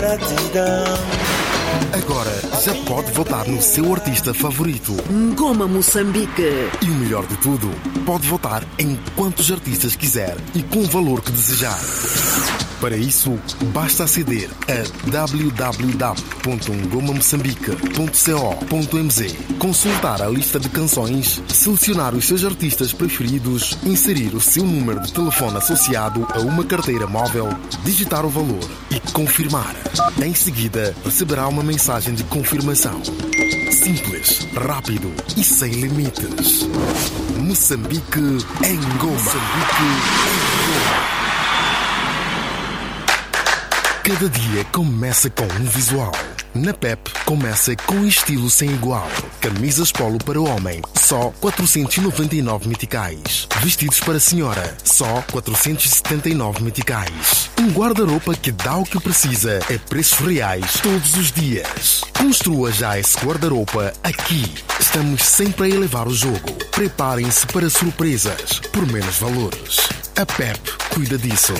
Agora já pode votar no seu artista favorito. Ngoma Moçambique. E o melhor de tudo, pode votar em quantos artistas quiser e com o valor que desejar. Para isso, basta aceder a www.ngomamoçambique.co.mz, consultar a lista de canções, selecionar os seus artistas preferidos, inserir o seu número de telefone associado a uma carteira móvel, digitar o valor e confirmar. Em seguida, receberá uma mensagem de confirmação. Simples, rápido e sem limites. Moçambique em Ngoma. Moçambique em Ngoma. Cada dia começa com um visual. Na PEP, começa com estilo sem igual. Camisas polo para o homem, só 499 meticais. Vestidos para a senhora, só 479 meticais. Um guarda-roupa que dá o que precisa a preços reais todos os dias. Construa já esse guarda-roupa aqui. Estamos sempre a elevar o jogo. Preparem-se para surpresas por menos valores. A PEP cuida disso.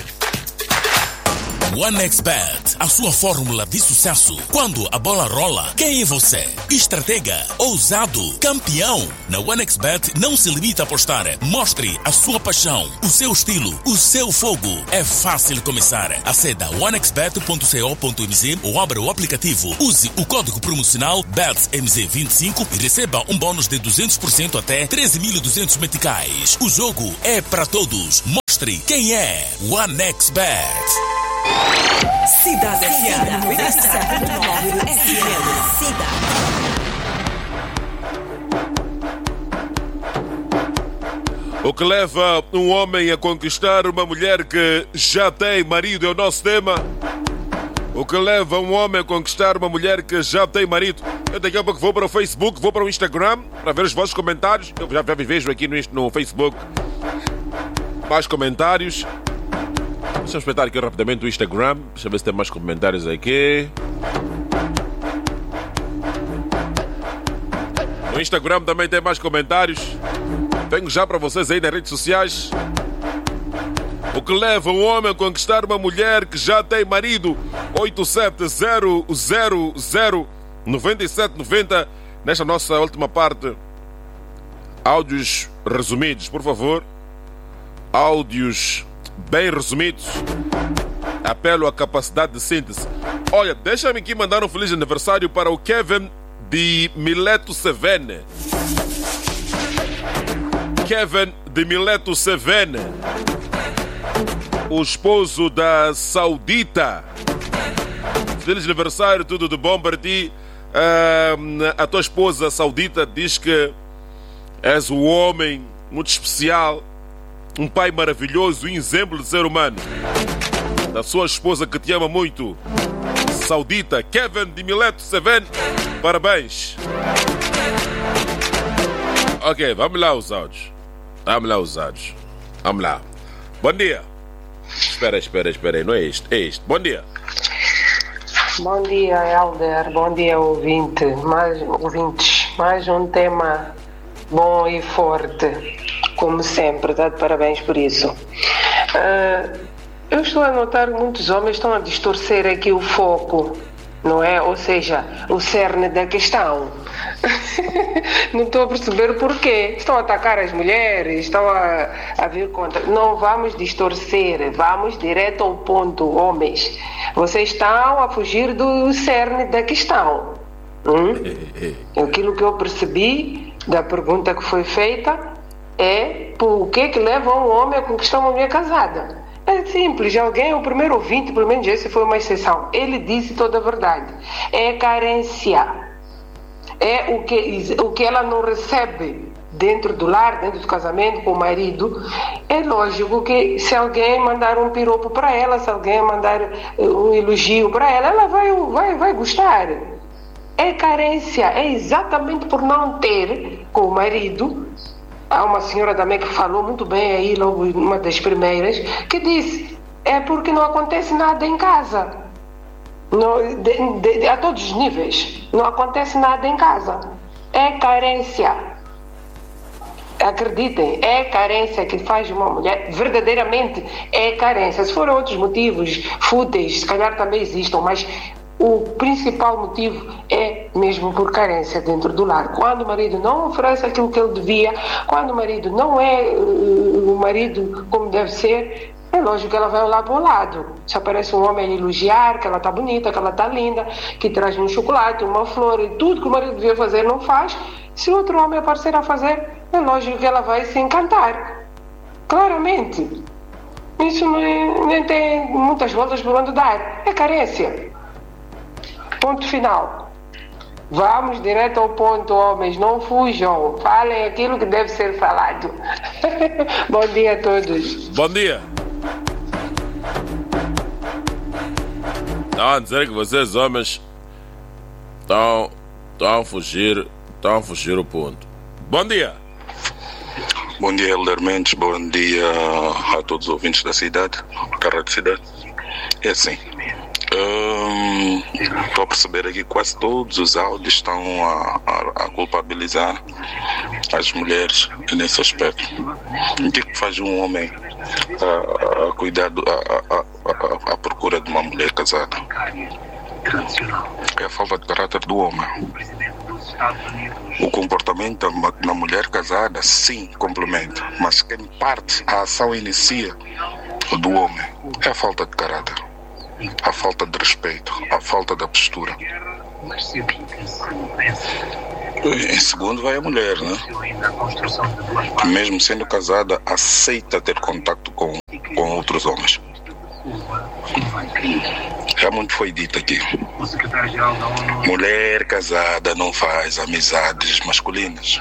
OneXBet, a sua fórmula de sucesso. Quando a bola rola, quem é você? Estratega, ousado, campeão. Na OneXBet não se limita a apostar. Mostre a sua paixão, o seu estilo, o seu fogo. É fácil começar. Aceda a onexbet.co.mz ou abra o aplicativo. Use o código promocional BETSMZ25 e receba um bônus de 200% até 13.200 meticais. O jogo é para todos. Mostre quem é OneXBet. Cidade FM 97.9 FM. O que leva um homem a conquistar uma mulher que já tem marido é o nosso tema. O que leva um homem a conquistar uma mulher que já tem marido. Eu daqui a pouco vou para o Facebook, vou para o Instagram para ver os vossos comentários. Eu já vejo aqui no Facebook mais comentários. Deixa eu espreitar aqui rapidamente o Instagram. Deixa eu ver se tem mais comentários aqui. No Instagram também tem mais comentários. Tenho já para vocês aí nas redes sociais. O que leva um homem a conquistar uma mulher que já tem marido? 87009790. Nesta nossa última parte, áudios resumidos, por favor. Áudios bem resumidos. Apelo à capacidade de síntese. Olha, deixa-me aqui mandar um feliz aniversário para o Kevin de Mileto Sevene. Kevin de Mileto Sevene, o esposo da Saudita. Feliz aniversário, tudo de bom para ti. A tua esposa Saudita diz que és um homem muito especial, um pai maravilhoso e um exemplo de ser humano. Da sua esposa que te ama muito, Saudita. Kevin de Mileto Sevene, parabéns. Ok, vamos lá os áudios. Vamos lá. Bom dia. Espera aí, não é isto, é isto. Bom dia. Bom dia, Helder. Bom dia, ouvintes. Mais um tema bom e forte. Como sempre, dá de parabéns por isso. Eu estou a notar que muitos homens estão a distorcer aqui o foco, não é? Ou seja, o cerne da questão. Não estou a perceber o porquê. Estão a atacar as mulheres, estão a vir contra. Não vamos distorcer, vamos direto ao ponto, homens. Vocês estão a fugir do cerne da questão. Aquilo que eu percebi da pergunta que foi feita é por que leva um homem a conquistar uma mulher casada. É simples, o primeiro ouvinte, pelo menos esse foi uma exceção, ele disse toda a verdade. É carência, é o que ela não recebe dentro do lar, dentro do casamento com o marido. É lógico que se alguém mandar um piropo para ela, se alguém mandar um elogio para ela vai gostar. É carência, é exatamente por não ter com o marido. Há uma senhora também que falou muito bem aí, logo uma das primeiras, que disse, é porque não acontece nada em casa. A todos os níveis, não acontece nada em casa. É carência. Acreditem, é carência que faz uma mulher, verdadeiramente é carência. Se forem outros motivos fúteis, se calhar também existam, mas o principal motivo é mesmo por carência dentro do lar. Quando o marido não oferece aquilo que ele devia, quando o marido não é o marido como deve ser, é lógico que ela vai olhar para o lado. Se aparece um homem a elogiar, que ela está bonita, que ela está linda, que traz um chocolate, uma flor, e tudo que o marido devia fazer não faz, se outro homem aparecer a fazer, é lógico que ela vai se encantar. Claramente. Isso nem tem muitas voltas por onde dar. É carência. Ponto final. Vamos direto ao ponto, homens. Não fujam. Falem aquilo que deve ser falado. Bom dia a todos. Bom dia. Estão a dizer que vocês, homens, estão a fugir o ponto. Bom dia. Bom dia, Elder Mendes. Bom dia a todos os ouvintes da cidade, da Rádio Cidade. É assim, estou a perceber aqui que quase todos os áudios estão a culpabilizar as mulheres nesse aspecto. O que é que faz um homem a cuidar, à procura de uma mulher casada? É a falta de caráter do homem. O comportamento da mulher casada, sim, complementa, mas quem parte a ação inicia do homem é a falta de caráter, a falta de respeito, a falta da postura. Em segundo vai a mulher, né? Mesmo sendo casada, aceita ter contato com outros homens. Já muito foi dito aqui. Mulher casada não faz amizades masculinas.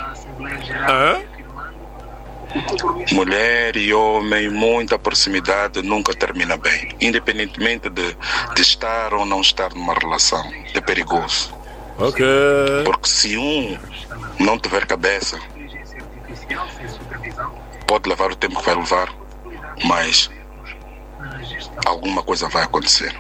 Mulher e homem, muita proximidade nunca termina bem. Independentemente de estar ou não estar numa relação. É perigoso. Ok. Porque se um não tiver cabeça, pode levar o tempo que vai levar, mas alguma coisa vai acontecer.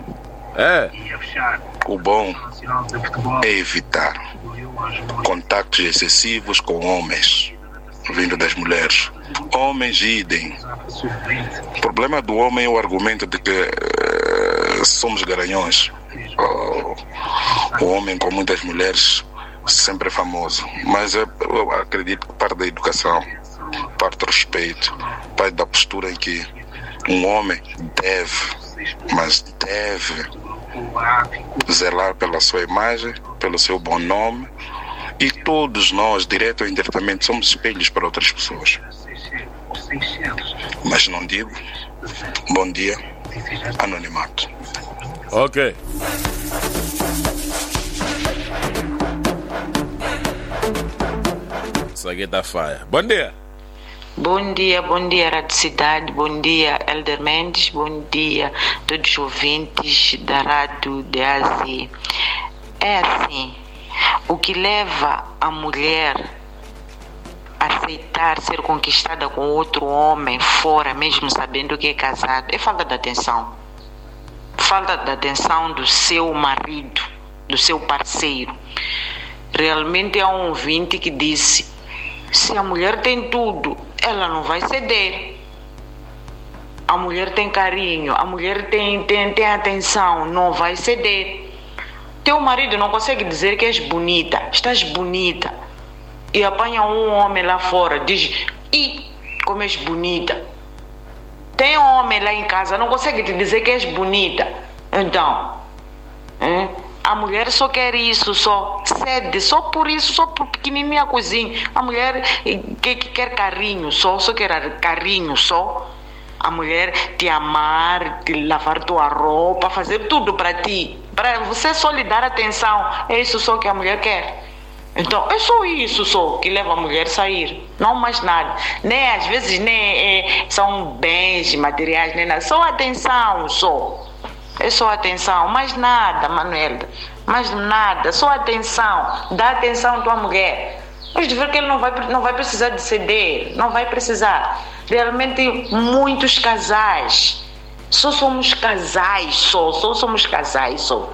O bom é evitar contactos excessivos com homens vindo das mulheres. Homens idem. O problema do homem é o argumento de que somos garanhões. O homem com muitas mulheres sempre é famoso, mas eu acredito que parte da educação, parte do respeito, parte da postura em que um homem deve zelar pela sua imagem, pelo seu bom nome, e todos nós, direto ou indiretamente, somos espelhos para outras pessoas. Mas não digo bom dia, anonimato. Ok. Isso aqui tá faia. Bom dia. Bom dia, Rádio Cidade, bom dia, Elder Mendes, bom dia a todos os ouvintes da Rádio de Ásia. É assim, o que leva a mulher a aceitar ser conquistada com outro homem fora, mesmo sabendo que é casado, é falta de atenção. Falta de atenção do seu marido, do seu parceiro. Realmente há um ouvinte que disse: se a mulher tem tudo, ela não vai ceder. A mulher tem carinho, a mulher tem atenção, não vai ceder. Teu marido não consegue dizer que és bonita, estás bonita, e apanha um homem lá fora, diz: e como és bonita. Tem um homem lá em casa, não consegue te dizer que és bonita. Então, a mulher só quer isso, só cede, só por isso, só por pequenininha coisinha. A mulher que quer carinho, só quer carinho, só. A mulher te amar, te lavar tua roupa, fazer tudo para ti. Para você só lhe dar atenção. É isso só que a mulher quer. Então, é só isso só que leva a mulher a sair. Não mais nada. Nem às vezes nem são bens materiais, nem nada. Só atenção, só. É só atenção, mais nada, Manuela, mais nada, só atenção, dá atenção à tua mulher. Mas de ver que ele não vai precisar de ceder, não vai precisar. Realmente muitos casais, só somos casais, só somos casais, só.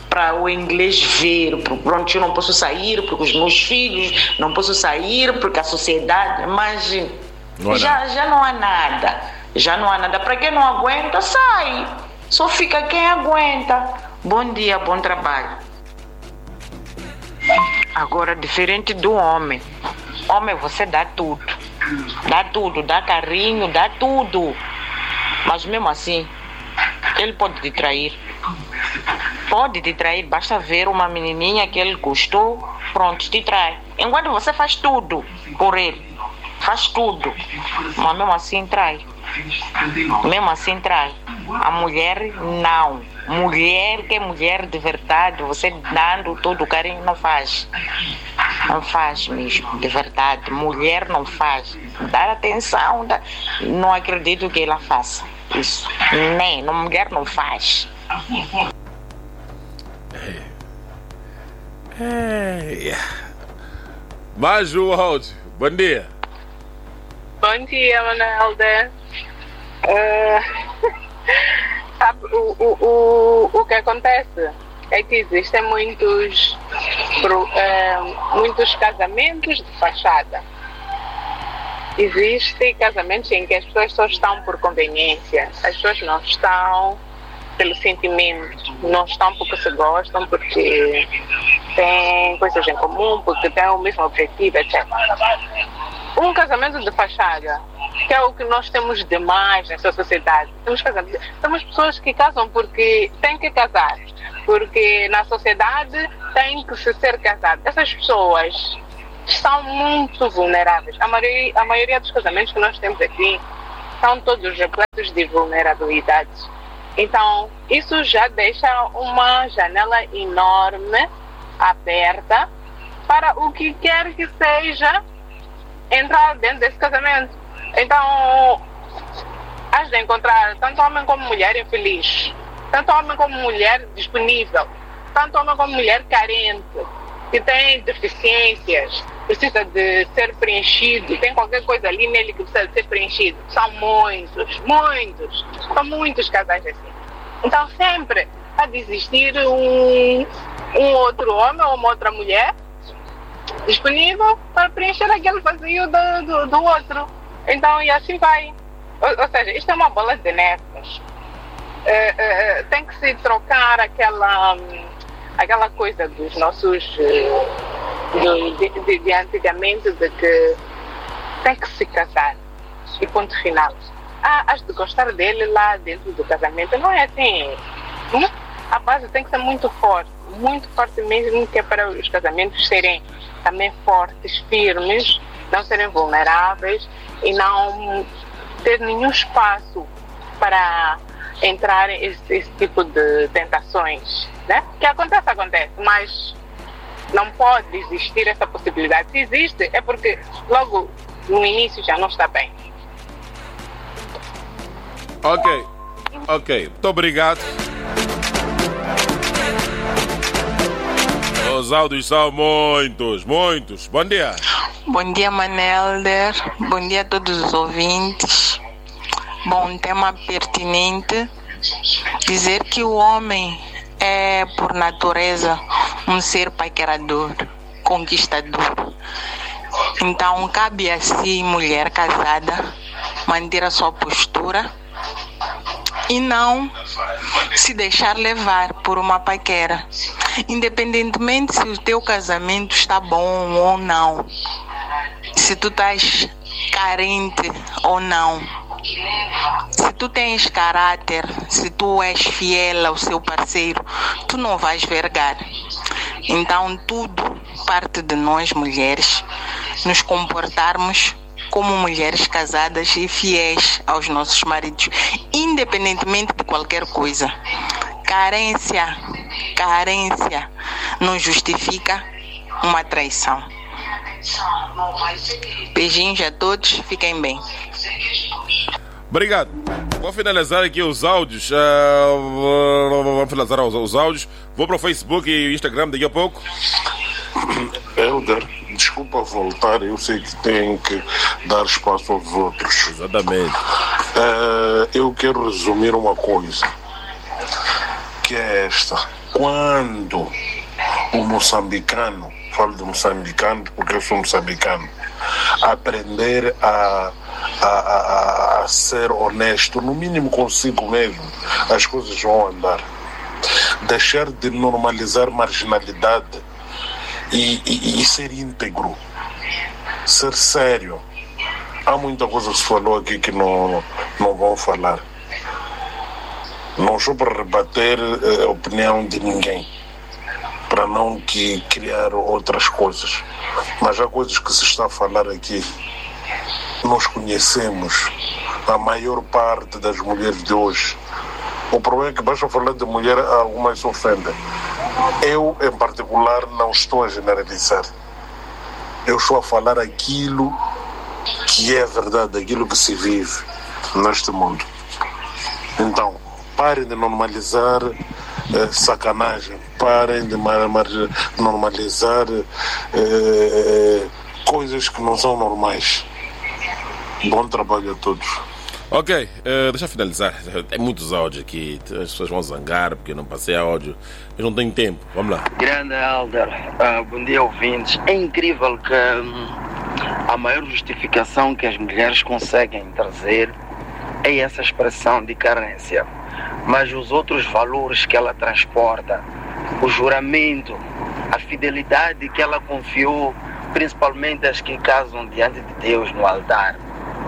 para o inglês ver, pronto, eu não posso sair porque os meus filhos, não posso sair porque a sociedade, mas já não há nada, para quem não aguenta, sai, só fica quem aguenta. Bom dia, bom trabalho. Agora, diferente do homem, você dá tudo, dá carinho, dá tudo, mas mesmo assim, ele pode te trair. Basta ver uma menininha que ele gostou, pronto, te trai. Enquanto você faz tudo por ele, mas mesmo assim trai. A mulher não. Mulher que é mulher de verdade, você dando todo o carinho, não faz mesmo, de verdade. Mulher não faz. Dar atenção, não acredito que ela faça isso. Mulher não faz. Mais um áudio. Bom dia. Bom dia, Manelda. Sabe, o que acontece é que existem muitos casamentos de fachada. Existem casamentos em que as pessoas só estão por conveniência. As pessoas não estão pelo sentimento, não estão porque se gostam, porque têm coisas em comum, porque têm o mesmo objetivo, etc. Um casamento de fachada, que é o que nós temos demais nessa sociedade. Temos pessoas que casam porque têm que casar, porque na sociedade tem que se ser casado. Essas pessoas estão muito vulneráveis. A maioria dos casamentos que nós temos aqui são todos repletos de vulnerabilidade. Então, isso já deixa uma janela enorme aberta para o que quer que seja entrar dentro desse casamento. Então, has de encontrar tanto homem como mulher infeliz, tanto homem como mulher disponível, tanto homem como mulher carente, que tem deficiências, precisa de ser preenchido, tem qualquer coisa ali nele que precisa de ser preenchido. São muitos casais assim. Então sempre há de existir um outro homem ou uma outra mulher disponível para preencher aquele vazio do outro. Então, e assim vai. Ou seja, isto é uma bola de neve. Tem que se trocar aquela coisa dos nossos de antigamente, de que tem que se casar e ponto final. Has de gostar dele lá dentro do casamento. Não é assim. A base tem que ser muito forte mesmo, que é para os casamentos serem também fortes, firmes, não serem vulneráveis e não ter nenhum espaço para entrar esse tipo de tentações, né? Que acontece, mas não pode existir essa possibilidade. Se existe, é porque logo no início já não está bem. Ok. Muito obrigado. Os áudios são muitos. Bom dia. Bom dia, Manelder. Bom dia a todos os ouvintes. Bom, tema pertinente. Dizer que o homem é, por natureza, um ser paquerador, conquistador. Então, cabe a si, mulher casada, manter a sua postura e não se deixar levar por uma paquera, independentemente se o teu casamento está bom ou não, se tu estás carente ou não, se tu tens caráter, se tu és fiel ao seu parceiro, tu não vais vergar. Então tudo parte de nós mulheres nos comportarmos como mulheres casadas e fiéis aos nossos maridos, independentemente de qualquer coisa. Carência não justifica uma traição. Beijinhos a todos, fiquem bem. Obrigado. Vou finalizar aqui os áudios. Vou para o Facebook e o Instagram daqui a pouco. Helder, desculpa voltar, eu sei que tem que dar espaço aos outros. Exatamente. Eu quero resumir uma coisa, que é esta. quando o moçambicano, falo de moçambicano porque eu sou moçambicano, aprender a ser honesto, no mínimo consigo mesmo, as coisas vão andar. Deixar de normalizar marginalidade e ser íntegro, ser sério. Há muita coisa que se falou aqui que não vão falar. Não estou para rebater a opinião de ninguém, para não criar outras coisas. Mas há coisas que se está a falar aqui. Nós conhecemos a maior parte das mulheres de hoje. O problema é que basta falar de mulher, algumas se ofendem. Eu, em particular, não estou a generalizar. Eu estou a falar aquilo que é verdade, aquilo que se vive neste mundo. Então, parem de normalizar sacanagem, parem de normalizar coisas que não são normais. Bom trabalho a todos. Ok, deixa eu finalizar. Tem muitos áudios aqui, as pessoas vão zangar porque eu não passei áudio. Eu não tenho tempo, vamos lá. Grande Helder, bom dia ouvintes. É incrível que a maior justificação que as mulheres conseguem trazer é essa expressão de carência. Mas os outros valores que ela transporta, o juramento, a fidelidade que ela confiou, principalmente as que casam diante de Deus no altar.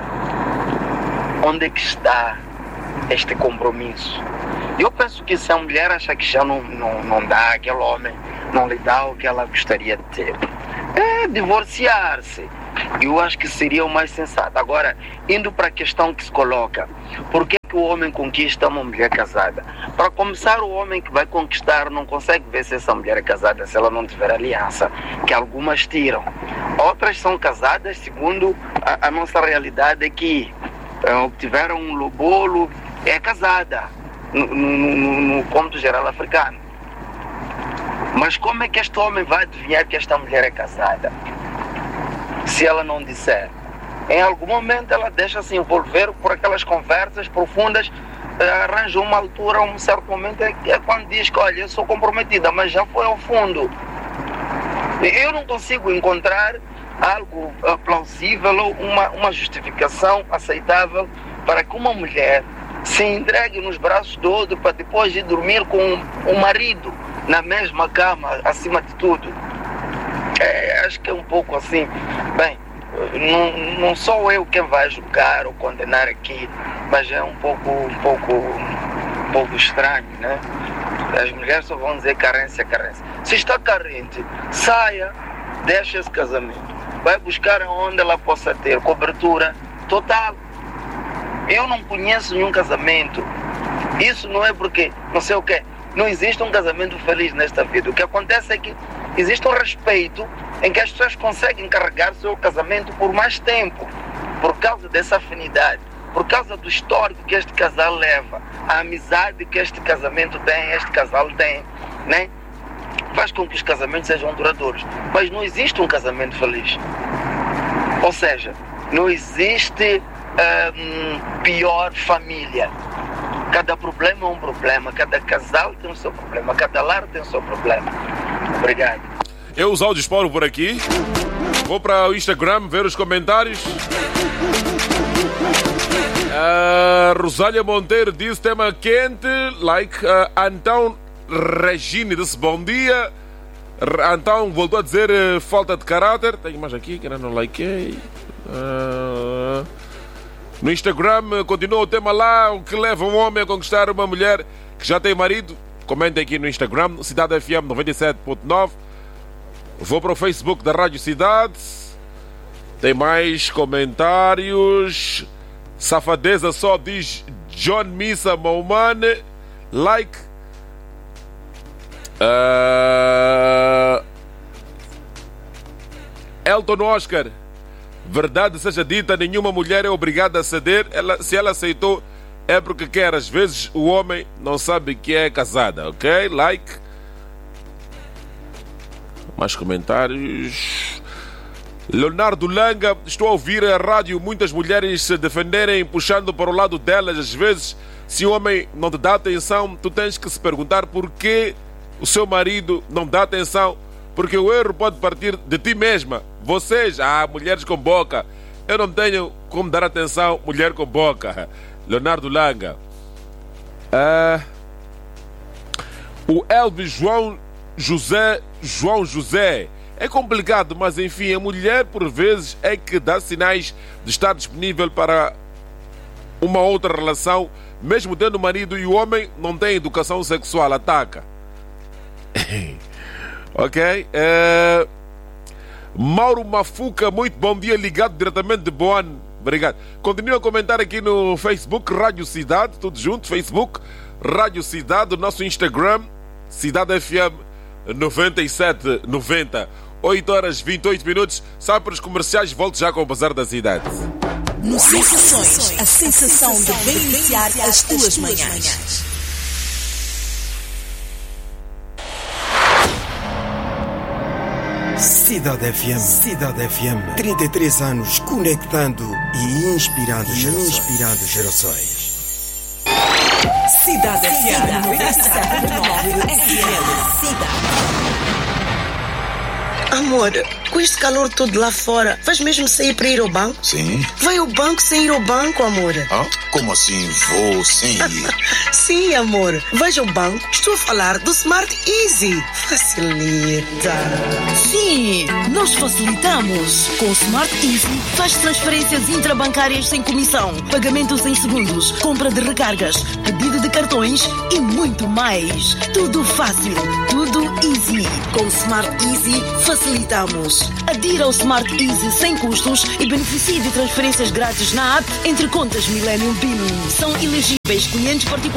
Onde é que está este compromisso? Eu penso que se a mulher acha que já não dá, aquele homem não lhe dá o que ela gostaria de ter, é divorciar-se. Eu acho que seria o mais sensato. Agora, indo para a questão que se coloca, por que o homem conquista uma mulher casada? Para começar, o homem que vai conquistar não consegue ver se essa mulher é casada se ela não tiver aliança, que algumas tiram. Outras são casadas segundo a nossa realidade é que obtiveram um lobolo, é casada no cômodo geral africano. Mas como é que este homem vai adivinhar que esta mulher é casada se ela não disser? Em algum momento ela deixa-se envolver por aquelas conversas profundas, arranja uma altura, um certo momento é quando diz que olha, eu sou comprometida, mas já foi ao fundo. Eu não consigo encontrar algo plausível ou uma justificação aceitável para que uma mulher se entregue nos braços do outro para depois de dormir com o marido na mesma cama, acima de tudo. Acho que é um pouco assim. Bem, não sou eu quem vai julgar ou condenar aqui, mas é um pouco estranho, né? As mulheres só vão dizer carência. Se está carente, saia, deixa esse casamento. Vai buscar onde ela possa ter cobertura total. Eu não conheço nenhum casamento. Isso não é porque não sei o quê. Não existe um casamento feliz nesta vida. O que acontece é que existe um respeito em que as pessoas conseguem carregar seu casamento por mais tempo, por causa dessa afinidade, por causa do histórico que este casal leva, a amizade que este casamento tem, este casal tem, né? Faz com que os casamentos sejam duradouros. Mas não existe um casamento feliz. Ou seja, não existe pior família. Cada problema é um problema, cada casal tem o seu problema, cada lar tem o seu problema. Obrigado. Eu os áudios param por aqui. Vou para o Instagram ver os comentários. Rosália Monteiro disse tema quente, like Antão Regine disse bom dia. Antão voltou a dizer falta de caráter. Tenho mais aqui que não likei. No Instagram continua o tema lá, o que leva um homem a conquistar uma mulher que já tem marido. Comentem aqui no Instagram, Cidade FM 97.9. Vou para o Facebook da Rádio Cidade. Tem mais comentários. Safadeza só diz John Missa Maumane. Like. Elton Oscar. Verdade seja dita, nenhuma mulher é obrigada a ceder. Se ela aceitou, é porque quer. Às vezes o homem não sabe que é casada, ok? Like. Mais comentários. Leonardo Langa, estou a ouvir a rádio, muitas mulheres se defenderem, puxando para o lado delas. Às vezes, se o homem não te dá atenção, tu tens que se perguntar por que o seu marido não dá atenção, porque o erro pode partir de ti mesma. Vocês, mulheres com boca, eu não tenho como dar atenção, mulher com boca. Leonardo Langa. O Elvis João José. É complicado, mas enfim, a mulher por vezes é que dá sinais de estar disponível para uma outra relação, mesmo tendo marido, e o homem não tem educação sexual, ataca. Ok? Mauro Mafuca, muito bom dia, ligado diretamente de Boane. Obrigado. Continua a comentar aqui no Facebook, Rádio Cidade, tudo junto, Facebook, Rádio Cidade, o nosso Instagram, Cidade FM 9790. 8 horas 28 minutos. Sai para os comerciais, volto já com o Bazar da Cidade. No Sensações, a sensação de bem iniciar as tuas manhãs. Cidade FM, 33 anos conectando e inspirando gerações. Cidade FM 97.9 FM. Amor, com este calor todo lá fora, vais mesmo sair para ir ao banco? Sim. Vai ao banco sem ir ao banco, amor. Como assim vou sem ir? Sim, amor. Vais ao banco. Estou a falar do Smart Easy. Facilita. Sim, nós facilitamos. Com o Smart Easy, faz transferências intrabancárias sem comissão, pagamentos em segundos, compra de recargas, pedido de cartões e muito mais. Tudo fácil, tudo easy. Com o Smart Easy, facilitamos. Adira ao Smart Easy sem custos e beneficie de transferências grátis na app entre contas Millennium Beam. São elegíveis clientes particulares